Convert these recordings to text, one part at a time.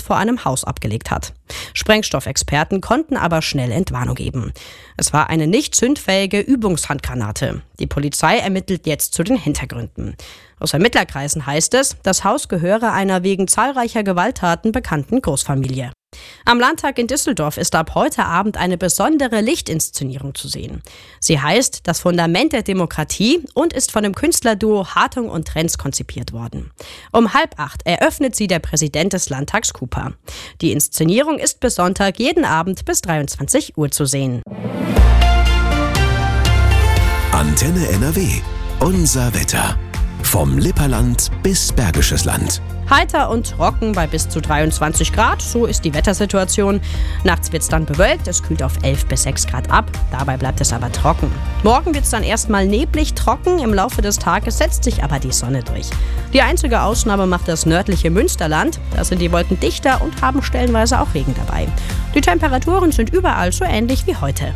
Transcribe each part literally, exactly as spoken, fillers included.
vor einem Haus abgelegt hat. Sprengstoffexperten konnten aber schnell Entwarnung geben. Es war eine nicht zündfähige Übungshandgranate. Die Polizei ermittelt jetzt zu den Hintergründen. Aus Ermittlerkreisen heißt es, das Haus gehöre einer wegen zahlreicher Gewalttaten bekannten Großfamilie. Am Landtag in Düsseldorf ist ab heute Abend eine besondere Lichtinszenierung zu sehen. Sie heißt Das Fundament der Demokratie und ist von dem Künstlerduo Hartung und Trenz konzipiert worden. Um halb acht eröffnet sie der Präsident des Landtags Cooper. Die Inszenierung ist bis Sonntag jeden Abend bis dreiundzwanzig Uhr zu sehen. Antenne N R W. Unser Wetter. Vom Lipperland bis Bergisches Land. Heiter und trocken bei bis zu dreiundzwanzig Grad, so ist die Wettersituation. Nachts wird es dann bewölkt, es kühlt auf elf bis sechs Grad ab, dabei bleibt es aber trocken. Morgen wird es dann erstmal neblig trocken, im Laufe des Tages setzt sich aber die Sonne durch. Die einzige Ausnahme macht das nördliche Münsterland, da sind die Wolken dichter und haben stellenweise auch Regen dabei. Die Temperaturen sind überall so ähnlich wie heute.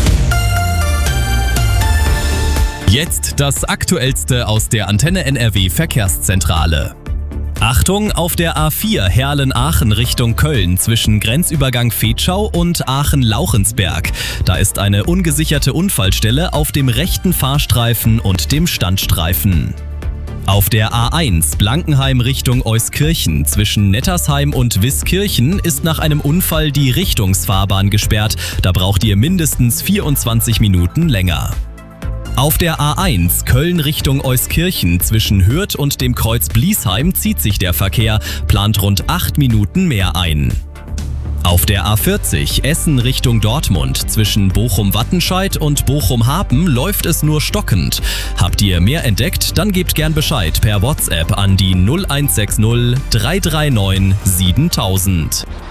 Jetzt das Aktuellste aus der Antenne N R W Verkehrszentrale. Achtung, auf der A vier Herlen-Aachen Richtung Köln zwischen Grenzübergang Vetschau und Aachen-Lauchensberg. Da ist eine ungesicherte Unfallstelle auf dem rechten Fahrstreifen und dem Standstreifen. Auf der A eins Blankenheim Richtung Euskirchen zwischen Nettersheim und Wiskirchen ist nach einem Unfall die Richtungsfahrbahn gesperrt. Da braucht ihr mindestens vierundzwanzig Minuten länger. Auf der A eins Köln Richtung Euskirchen zwischen Hürth und dem Kreuz Bliesheim zieht sich der Verkehr, plant rund acht Minuten mehr ein. Auf der A vierzig Essen Richtung Dortmund zwischen Bochum-Wattenscheid und Bochum-Hapen läuft es nur stockend. Habt ihr mehr entdeckt, dann gebt gern Bescheid per WhatsApp an die null eins sechs null drei drei neun siebentausend.